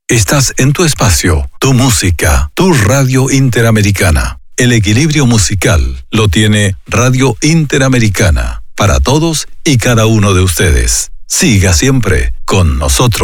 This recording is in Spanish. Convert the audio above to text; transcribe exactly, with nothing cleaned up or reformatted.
Estás en tu espacio, tu música, tu radio interamericana. El equilibrio musical lo tiene Radio Interamericana, para todos y cada uno de ustedes. Siga siempre con nosotros.